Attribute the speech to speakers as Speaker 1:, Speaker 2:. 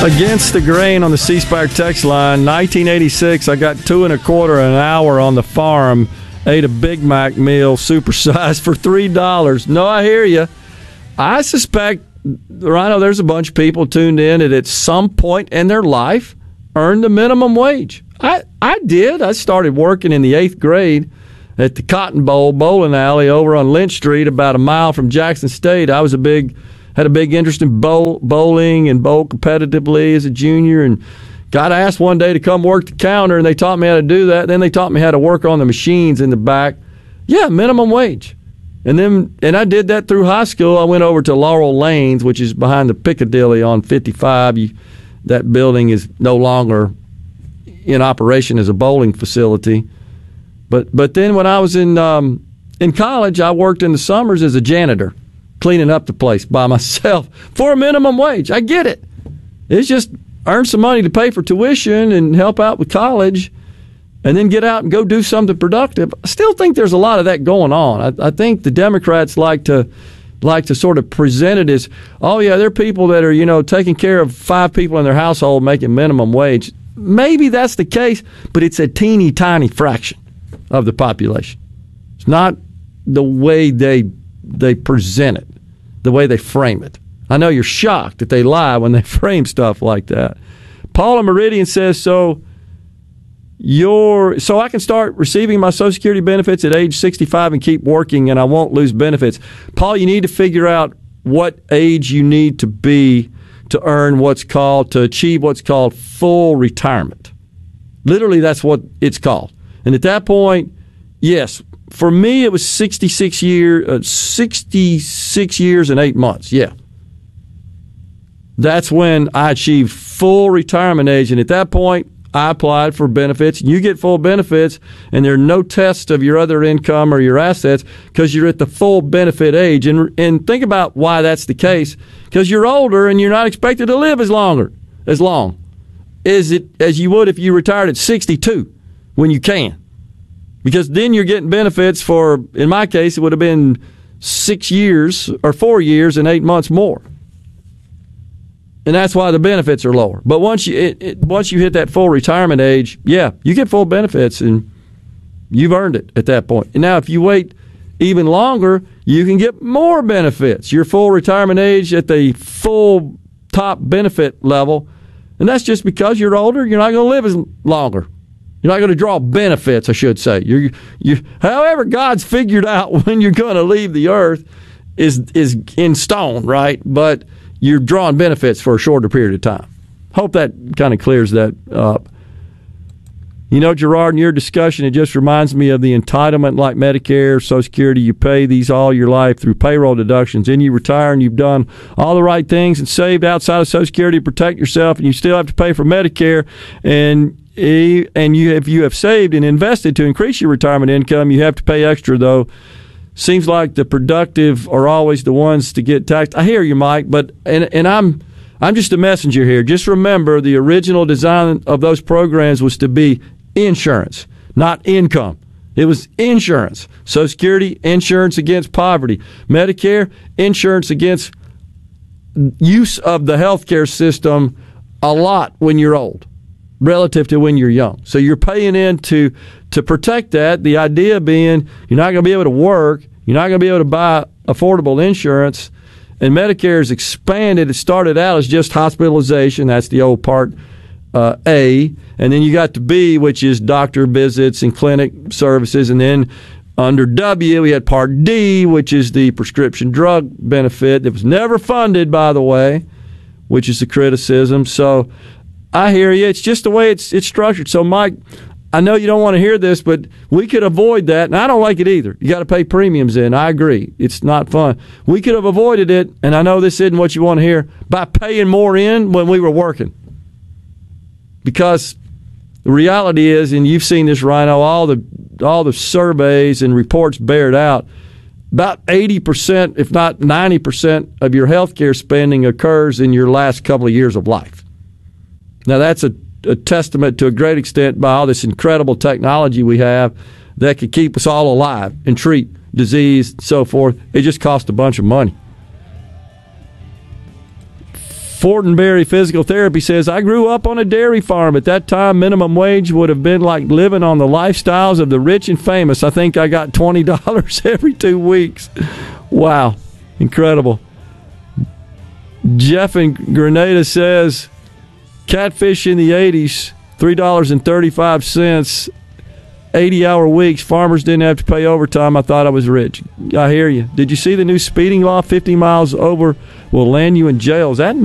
Speaker 1: Against the grain on the C Spire text line. 1986, I got $2.25 an hour on the farm. Ate a Big Mac meal, supersized, for $3. No, I hear you. I suspect, Rhino, there's a bunch of people tuned in that at some point in their life earned the minimum wage. I did. I started working in the 8th grade at the Cotton Bowl bowling alley over on Lynch Street, about a mile from Jackson State. I had a big interest in bowling and bowled competitively as a junior, and got asked one day to come work the counter, and they taught me how to do that. Then they taught me how to work on the machines in the back. Yeah, minimum wage. And I did that through high school. I went over to Laurel Lanes, which is behind the Piccadilly on 55. That building is no longer in operation as a bowling facility. But then when I was in college, I worked in the summers as a janitor, cleaning up the place by myself for a minimum wage. I get it. It's just earn some money to pay for tuition and help out with college, and then get out and go do something productive. I still think there's a lot of that going on. I think the Democrats like to sort of present it as, oh yeah, there are people that are, taking care of 5 people in their household making minimum wage. Maybe that's the case, but it's a teeny tiny fraction of the population. It's not the way they present it, the way they frame it. I know you're shocked that they lie when they frame stuff like that. Paula Meridian says, so I can start receiving my Social Security benefits at age 65 and keep working, and I won't lose benefits. Paul, you need to figure out what age you need to be to achieve what's called full retirement. Literally, that's what it's called. And at that point, yes, for me, it was 66 years and 8 months. Yeah. That's when I achieved full retirement age. And at that point, I applied for benefits. You get full benefits, and there are no tests of your other income or your assets because you're at the full benefit age. And think about why that's the case. Because you're older and you're not expected to live as long as you would if you retired at 62 when you can. Because then you're getting benefits for, in my case, it would have been 6 years or 4 years and 8 months more. And that's why the benefits are lower. But once you hit that full retirement age, yeah, you get full benefits, and you've earned it at that point. And now if you wait even longer, you can get more benefits. Your full retirement age at the full top benefit level, and that's just because you're older, you're not going to live as longer. You're not going to draw benefits, I should say. However God's figured out when you're going to leave the earth is in stone, right? But you're drawing benefits for a shorter period of time. Hope that kind of clears that up. Gerard, in your discussion, it just reminds me of the entitlement like Medicare, Social Security. You pay these all your life through payroll deductions. Then you retire and you've done all the right things and saved outside of Social Security to protect yourself, and you still have to pay for Medicare. And if you have saved and invested to increase your retirement income, you have to pay extra, though. Seems like the productive are always the ones to get taxed. I hear you, Mike, but and I'm just a messenger here. Just remember, the original design of those programs was to be insurance, not income. It was insurance. Social Security, insurance against poverty. Medicare, insurance against use of the healthcare system a lot when you're old, relative to when you're young. So you're paying in to protect that. The idea being you're not going to be able to work. You're not going to be able to buy affordable insurance. And Medicare is expanded. It started out as just hospitalization. That's the old part A. And then you got the B, which is doctor visits and clinic services. And then under W, we had Part D, which is the prescription drug benefit that was never funded, by the way, which is the criticism. So I hear you. It's just the way it's structured. So, Mike, I know you don't want to hear this, but we could avoid that, and I don't like it either. You got to pay premiums in. I agree. It's not fun. We could have avoided it, and I know this isn't what you want to hear, by paying more in when we were working. Because the reality is, and you've seen this, Rhino, all the surveys and reports bear it out, about 80%, if not 90% of your health care spending occurs in your last couple of years of life. Now, that's a testament to a great extent by all this incredible technology we have that could keep us all alive and treat disease and so forth. It just costs a bunch of money. Fortenberry Physical Therapy says, I grew up on a dairy farm. At that time, minimum wage would have been like living on the lifestyles of the rich and famous. I think I got $20 every 2 weeks. Wow. Incredible. Jeff in Grenada says, catfish in the 80s, $3.35, 80-hour weeks. Farmers didn't have to pay overtime. I thought I was rich. I hear you. Did you see the new speeding law? 50 miles over will land you in jail. Is that